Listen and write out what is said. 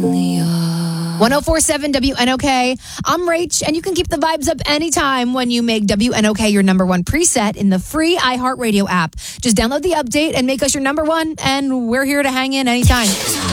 1047 WNOK. I'm Rach, and you can keep the vibes up anytime when you make WNOK your number one preset in the free iHeartRadio app. Just download the update and make us your number one, and we're here to hang in anytime.